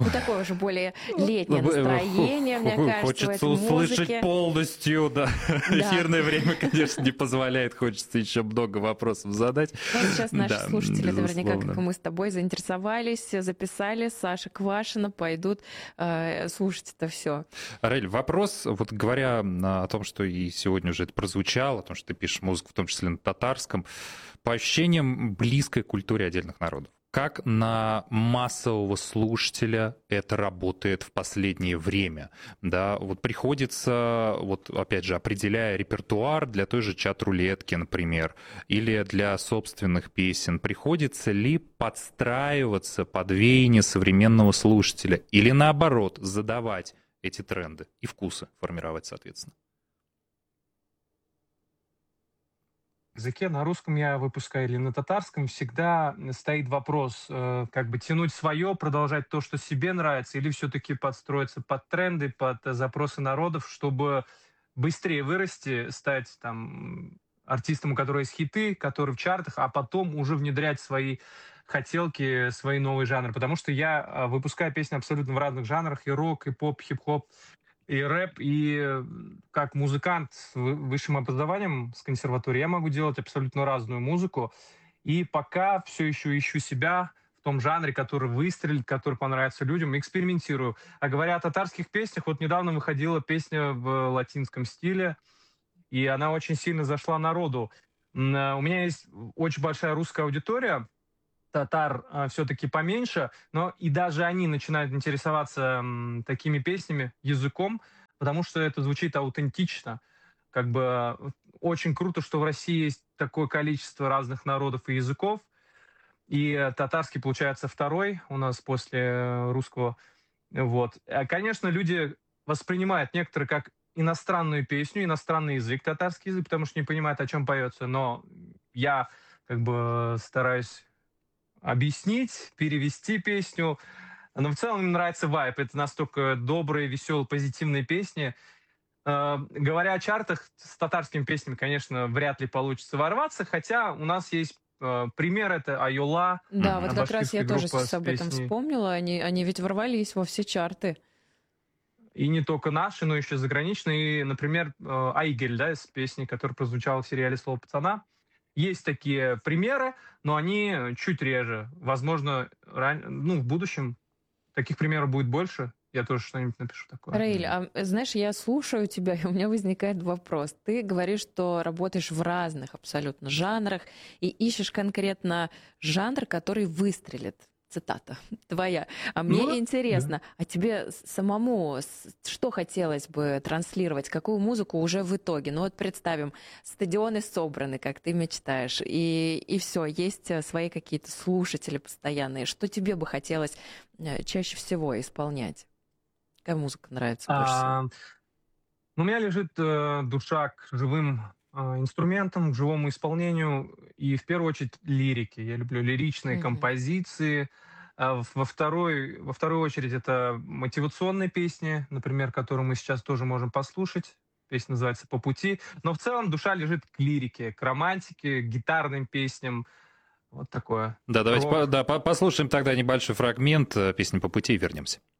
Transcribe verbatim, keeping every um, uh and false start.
Ну, такое уже более летнее настроение, мне кажется, Хочется в этой услышать музыке. полностью, да. Да. Эфирное время, конечно, не позволяет. Хочется еще много вопросов задать. Ну, а сейчас наши Да, слушатели наверняка, как и безусловно. мы с тобой, заинтересовались, записали. Саша Квашина, пойдут э, слушать это все. Раиль, вопрос, вот говоря о том, что и сегодня уже это прозвучало, о том, что ты пишешь музыку, в том числе на татарском, по ощущениям близкой культуре отдельных народов. Как на массового слушателя это работает в последнее время? Да, вот приходится, вот опять же, определяя репертуар для той же чат-рулетки, например, или для собственных песен, приходится ли подстраиваться под веяние современного слушателя или наоборот задавать эти тренды и вкусы формировать, соответственно? Языке на русском я выпускаю или на татарском, всегда стоит вопрос, э, как бы тянуть свое, продолжать то, что себе нравится, или все-таки подстроиться под тренды, под э, запросы народов, чтобы быстрее вырасти, стать там артистом, у которого есть хиты, который в чартах, а потом уже внедрять свои хотелки, свои новые жанры. Потому что я э, выпускаю песни абсолютно в разных жанрах, и рок, и поп, хип-хоп, и рэп, и э, как музыкант с вы- высшим образованием с консерватории я могу делать абсолютно разную музыку. И пока все еще ищу себя в том жанре, который выстрелит, который понравится людям, экспериментирую. А говоря о татарских песнях, вот недавно выходила песня в латинском стиле, и она очень сильно зашла народу. М, э, У меня есть очень большая русская аудитория, татар все-таки поменьше, но и даже они начинают интересоваться м, такими песнями, языком, потому что это звучит аутентично. Как бы э, очень круто, что в России есть такое количество разных народов и языков, и э, татарский получается второй у нас после э, русского. Вот. А, Конечно, люди воспринимают некоторые как иностранную песню, иностранный язык, татарский язык, потому что не понимают, о чем поется, но я как бы стараюсь объяснить, перевести песню. Но в целом им нравится вайб. Это настолько добрые, веселые, позитивные песни. Э, Говоря о чартах, с татарскими песнями, конечно, вряд ли получится ворваться, хотя у нас есть э, пример, это Айола, Да, вот Мгм. э, как раз я башкирская тоже группа сейчас с об этом песней. вспомнила. Они, они ведь ворвались во все чарты. И не только наши, но еще заграничные. И, например, э, Айгель, да, с песней, которая прозвучала в сериале «Слово пацана». Есть такие примеры, но они чуть реже. Возможно, ран- ну, в будущем таких примеров будет больше. Я тоже что-нибудь напишу такое. Раиль, Мгм. а э, знаешь, я слушаю тебя, и у меня возникает вопрос. Ты говоришь, что работаешь в разных абсолютно жанрах и ищешь конкретно жанр, который выстрелит. Цитата твоя. А Ну, мне да. интересно, а тебе с- самому с- что хотелось бы транслировать, какую музыку уже в итоге? Ну вот представим, стадионы собраны, как ты мечтаешь, и, и все, есть э, свои какие-то слушатели постоянные. Что тебе бы хотелось э, чаще всего исполнять? Какая музыка нравится больше всего? А, ну, у меня лежит э, душа к живым э, инструментам, к живому исполнению и в первую очередь лирике. Я люблю лиричные Мгм. композиции. А в- во второй, во вторую очередь это мотивационные песни, например, которые мы сейчас тоже можем послушать. Песня называется «По пути». Но в целом душа лежит к лирике, к романтике, к гитарным песням. Вот такое. Да, давайте по- Рок. да, по- послушаем тогда небольшой фрагмент э, песни «По пути» и вернемся.